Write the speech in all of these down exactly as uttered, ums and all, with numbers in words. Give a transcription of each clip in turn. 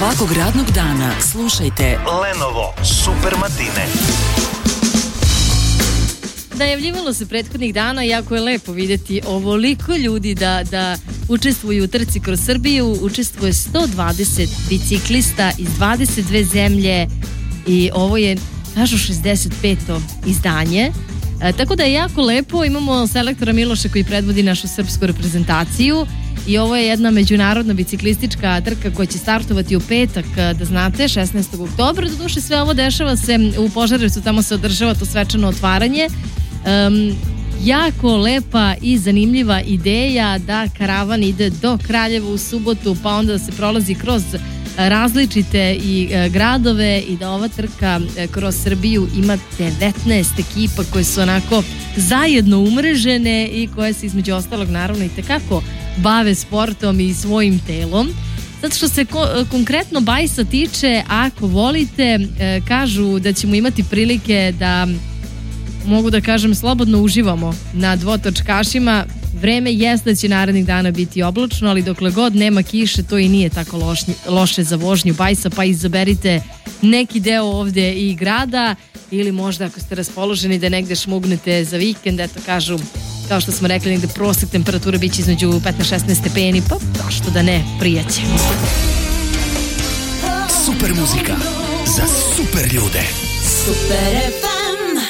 Svakog radnog dana slušajte Lenovo Super Matine. Najavljivalo se prethodnih dana, jako je lepo vidjeti ovoliko ljudi da, da učestvuju u trci kroz Srbiju. Učestvuje sto dvadeset biciklista iz dvadeset dve zemlje i ovo je, kažu, šezdeset peto izdanje. E, tako da je jako lepo. Imamo selektora Miloša koji predvodi našu srpsku reprezentaciju i ovo je jedna međunarodna biciklistička trka koja će startovati u petak, da znate, šesnaestog oktobra. Doduše sve ovo dešava se u Požarevcu, tamo se održava to svečano otvaranje. Um, jako lepa i zanimljiva ideja da karavan ide do Kraljeva u subotu, pa onda da se prolazi kroz različite i e, gradove i da ova trka e, kroz Srbiju ima devetnaest ekipa koje su onako zajedno umrežene i koje se između ostalog naravno i tekako bave sportom i svojim telom. Zato što se ko- konkretno bajsa tiče, ako volite, e, kažu da ćemo imati prilike da, mogu da kažem, slobodno uživamo na dvotočkašima. Vreme jest da će narednih dana biti oblačno, ali dokle god nema kiše, to i nije tako lošnje, loše za vožnju bajsa, pa izaberite neki deo ovde i grada, ili možda ako ste raspoloženi da negde šmugnete za vikend, eto kažu, kao što smo rekli, negde prosek temperature biće između petnaest šesnaest stepeni, pa zašto da ne, prijaće. Super muzika za super ljude. Super ef em.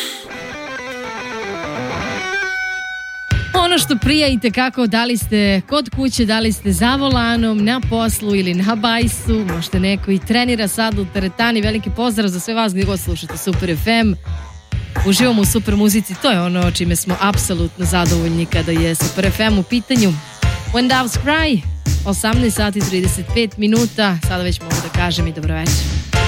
Ono što prija i tekako, da li ste kod kuće, da li ste za volanom, na poslu ili na bajsu, možda neko i trenira sad u teretani. Veliki pozdrav za sve vas gdje god slušate Super ef em. Uživamo u super muzici, to je ono čime smo apsolutno zadovoljni kada je Super ef em u pitanju. When Doves Cry, osamnaest sati trideset pet minuta, sada već mogu da kažem i dobro večer.